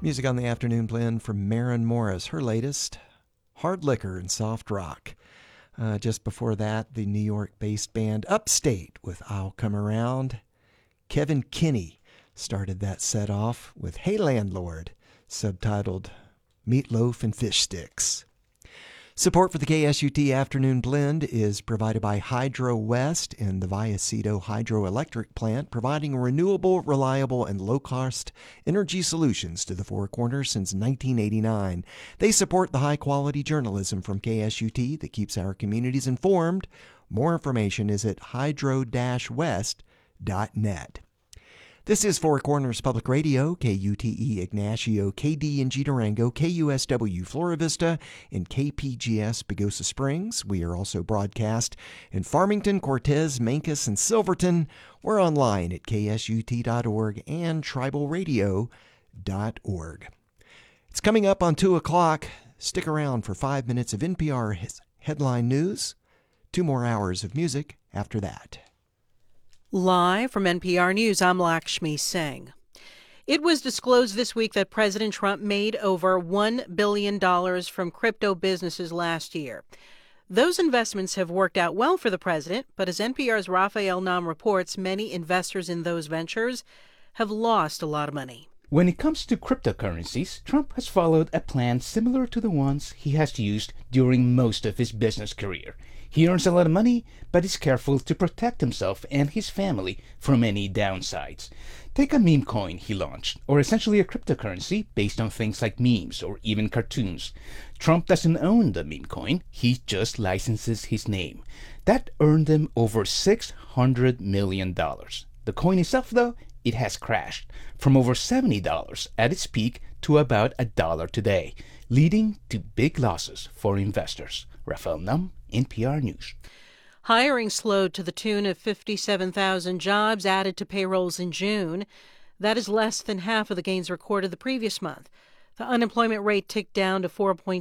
Music on the Afternoon Blend from Maren Morris, her latest, Hard Liquor and Soft Rock. Just before that, the New York-based band Upstate with I'll Come Around. Kevin Kinney started that set off with Hey Landlord, subtitled Meatloaf and Fish Sticks. Support for the KSUT Afternoon Blend is provided by Hydro West and the Vallecito Hydroelectric Plant, providing renewable, reliable, and low-cost energy solutions to the Four Corners since 1989. They support the high-quality journalism from KSUT that keeps our communities informed. More information is at hydro-west.net. This is Four Corners Public Radio, KUTE Ignacio, KDNG Durango, KUSW Flora Vista, and KPGS Pagosa Springs. We are also broadcast in Farmington, Cortez, Mancos, and Silverton. We're online at ksut.org and tribalradio.org. It's coming up on 2 o'clock. Stick around for 5 minutes of NPR headline news. 2 more hours of music after that. Live from NPR News, I'm Lakshmi Singh. It was disclosed this week that President Trump made over $1 billion from crypto businesses last year. Those investments have worked out well for the president, but as NPR's Raphael Nam reports, many investors in those ventures have lost a lot of money. When it comes to cryptocurrencies, Trump has followed a plan similar to the ones he has used during most of his business career. He earns a lot of money, but is careful to protect himself and his family from any downsides. Take a meme coin he launched, or essentially a cryptocurrency based on things like memes or even cartoons. Trump doesn't own the meme coin, he just licenses his name. That earned him over $600 million. The coin itself, though, it has crashed from over $70 at its peak to about $1 today, leading to big losses for investors. Raphael Nam, NPR News. Hiring slowed to the tune of 57,000 jobs added to payrolls in June. That is less than half of the gains recorded the previous month. The unemployment rate ticked down to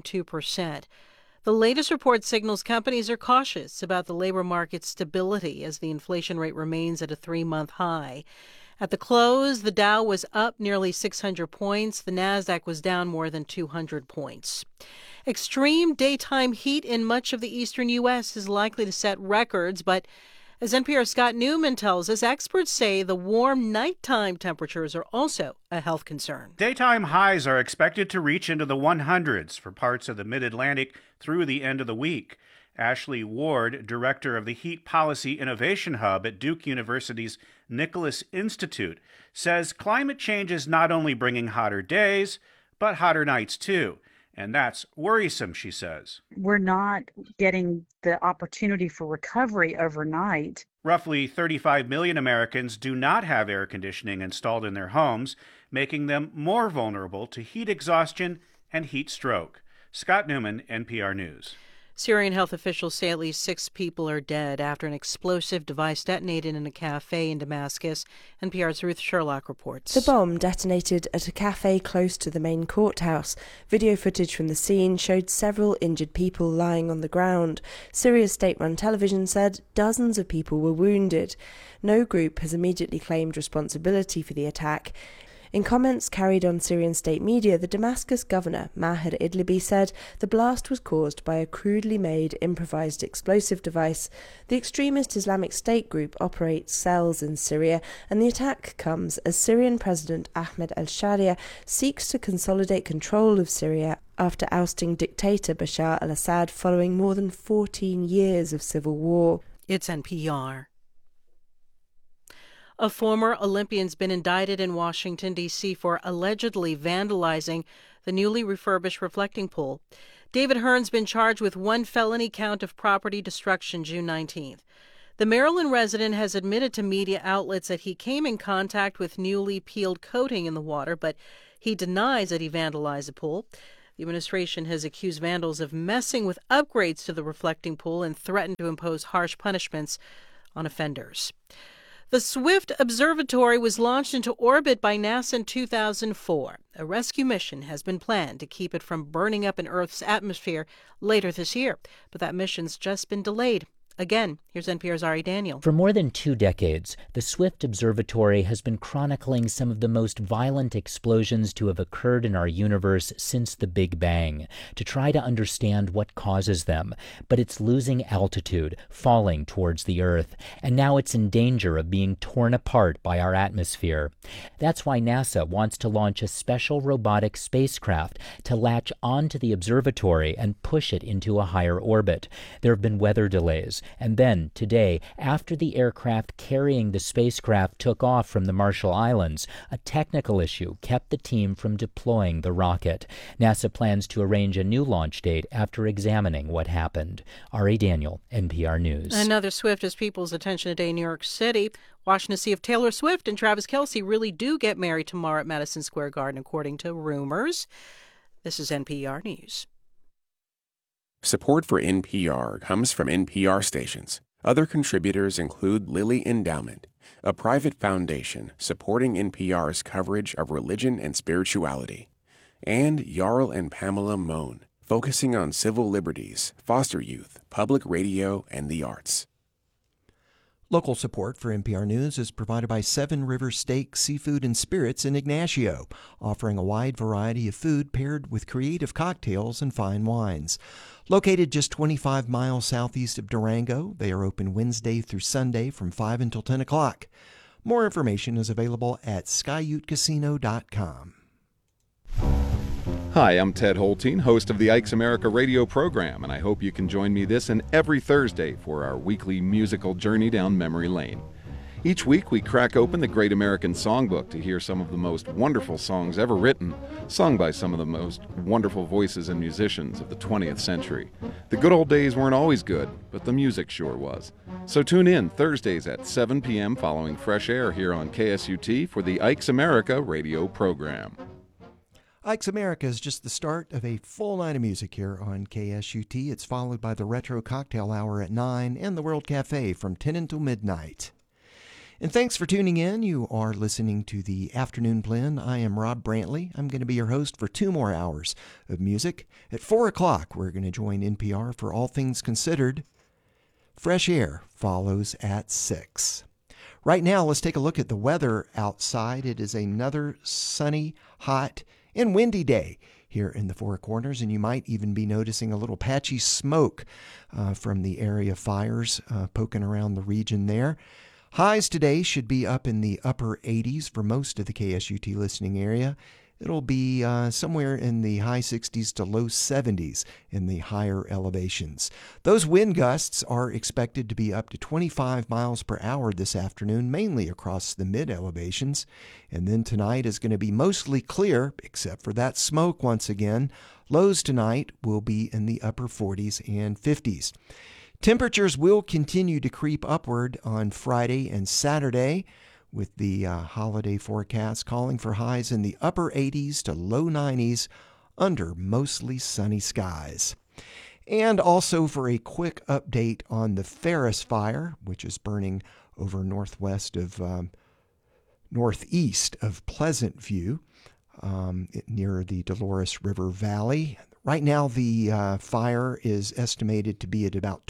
4.2%. The latest report signals companies are cautious about the labor market's stability as the inflation rate remains at a 3-month high. At the close, the Dow was up nearly 600 points. The Nasdaq was down more than 200 points. Extreme daytime heat in much of the eastern U.S. is likely to set records, but as NPR's Scott Newman tells us, experts say the warm nighttime temperatures are also a health concern. Daytime highs are expected to reach into the 100s for parts of the Mid-Atlantic through the end of the week. Ashley Ward, director of the Heat Policy Innovation Hub at Duke University's Nicholas Institute, says climate change is not only bringing hotter days, but hotter nights too. And that's worrisome, she says. We're not getting the opportunity for recovery overnight. Roughly 35 million Americans do not have air conditioning installed in their homes, making them more vulnerable to heat exhaustion and heat stroke. Scott Newman, NPR News. Syrian health officials say at least 6 people are dead after an explosive device detonated in a cafe in Damascus. NPR's Ruth Sherlock reports. The bomb detonated at a cafe close to the main courthouse. Video footage from the scene showed several injured people lying on the ground. Syria's state-run television said dozens of people were wounded. No group has immediately claimed responsibility for the attack. In comments carried on Syrian state media, the Damascus governor, Maher Idlibi, said the blast was caused by a crudely made improvised explosive device. The extremist Islamic State group operates cells in Syria, and the attack comes as Syrian President Ahmed al-Sharia seeks to consolidate control of Syria after ousting dictator Bashar al-Assad following more than 14 years of civil war. It's NPR. A former Olympian's been indicted in Washington, D.C. for allegedly vandalizing the newly refurbished reflecting pool. David Hearn's been charged with 1 felony count of property destruction June 19th. The Maryland resident has admitted to media outlets that he came in contact with newly peeled coating in the water, but he denies that he vandalized the pool. The administration has accused vandals of messing with upgrades to the reflecting pool and threatened to impose harsh punishments on offenders. The Swift Observatory was launched into orbit by NASA in 2004. A rescue mission has been planned to keep it from burning up in Earth's atmosphere later this year, but that mission's just been delayed. Again, here's NPR's Ari Daniel. For more than 2 decades, the Swift Observatory has been chronicling some of the most violent explosions to have occurred in our universe since the Big Bang, to try to understand what causes them. But it's losing altitude, falling towards the Earth, and now it's in danger of being torn apart by our atmosphere. That's why NASA wants to launch a special robotic spacecraft to latch onto the observatory and push it into a higher orbit. There have been weather delays. And then, today, after the aircraft carrying the spacecraft took off from the Marshall Islands, a technical issue kept the team from deploying the rocket. NASA plans to arrange a new launch date after examining what happened. Ari Daniel, NPR News. Another Swift has people's attention today in New York City. Watching to see if Taylor Swift and Travis Kelce really do get married tomorrow at Madison Square Garden, according to rumors. This is NPR News. Support for NPR comes from NPR stations. Other contributors include Lilly Endowment, a private foundation supporting NPR's coverage of religion and spirituality, and Jarl and Pamela Mohn, focusing on civil liberties, foster youth, public radio, and the arts. Local support for NPR News is provided by Seven Rivers Steak, Seafood, and Spirits in Ignacio, offering a wide variety of food paired with creative cocktails and fine wines. Located just 25 miles southeast of Durango, they are open Wednesday through Sunday from 5 until 10 o'clock. More information is available at SkyUteCasino.com. Hi, I'm Ted Holteen, host of the Ike's America radio program, and I hope you can join me this and every Thursday for our weekly musical journey down memory lane. Each week, we crack open the Great American Songbook to hear some of the most wonderful songs ever written, sung by some of the most wonderful voices and musicians of the 20th century. The good old days weren't always good, but the music sure was. So tune in Thursdays at 7 p.m. following Fresh Air here on KSUT for the Ike's America radio program. Ike's America is just the start of a full night of music here on KSUT. It's followed by the Retro Cocktail Hour at 9 and the World Cafe from 10 until midnight. And thanks for tuning in. You are listening to the Afternoon Blend. I am Rob Brantley. I'm going to be your host for 2 more hours of music. At 4 o'clock, we're going to join NPR for All Things Considered. Fresh Air follows at 6. Right now, let's take a look at the weather outside. It is another sunny, hot, and windy day here in the Four Corners, and you might even be noticing a little patchy smoke from the area fires poking around the region there. Highs today should be up in the upper 80s for most of the KSUT listening area. It'll be somewhere in the high 60s to low 70s in the higher elevations. Those wind gusts are expected to be up to 25 miles per hour this afternoon, mainly across the mid-elevations. And then tonight is going to be mostly clear, except for that smoke once again. Lows tonight will be in the upper 40s and 50s. Temperatures will continue to creep upward on Friday and Saturday, with the holiday forecast calling for highs in the upper 80s to low 90s under mostly sunny skies. And also for a quick update on the Ferris Fire, which is burning over northeast of Pleasant View, near the Dolores River Valley. Right now, the fire is estimated to be at about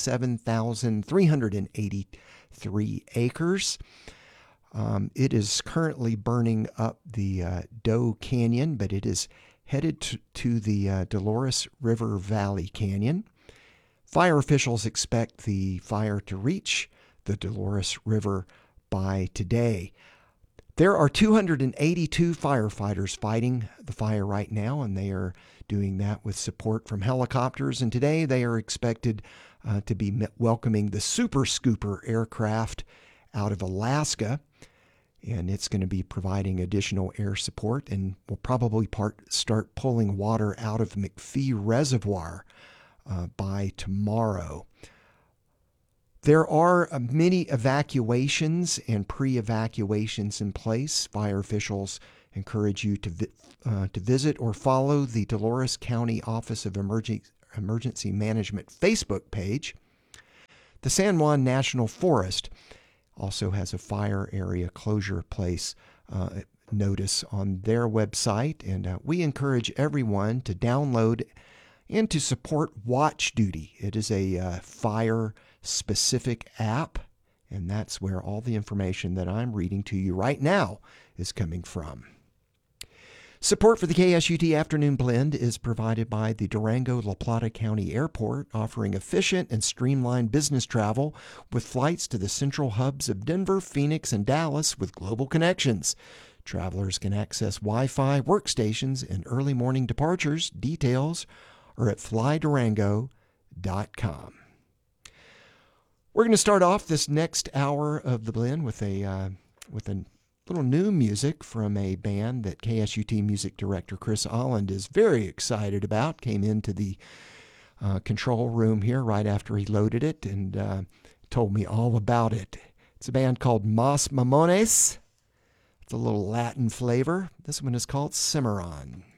27,383 acres. It is currently burning up the Doe Canyon, but it is headed to the Dolores River Valley Canyon. Fire officials expect the fire to reach the Dolores River by today. There are 282 firefighters fighting the fire right now, and they are doing that with support from helicopters. And today they are expected to be welcoming the Super Scooper aircraft out of Alaska. And it's going to be providing additional air support and will probably start pulling water out of McPhee Reservoir by tomorrow. There are many evacuations and pre-evacuations in place. Fire officials encourage you to visit or follow the Dolores County Office of Emergency Management Facebook page. The San Juan National Forest also has a fire area closure place notice on their website, and we encourage everyone to download and to support Watch Duty. It is a fire-specific app, and that's where all the information that I'm reading to you right now is coming from. Support for the KSUT Afternoon Blend is provided by the Durango-La Plata County Airport, offering efficient and streamlined business travel with flights to the central hubs of Denver, Phoenix, and Dallas with global connections. Travelers can access Wi-Fi workstations and early morning departures. Details are at flydurango.com. We're going to start off this next hour of the blend with a little new music from a band that KSUT music director Chris Holland is very excited about. Came into the control room here right after he loaded it and told me all about it. It's a band called Mas Mamones. It's a little Latin flavor. This one is called Cimarron.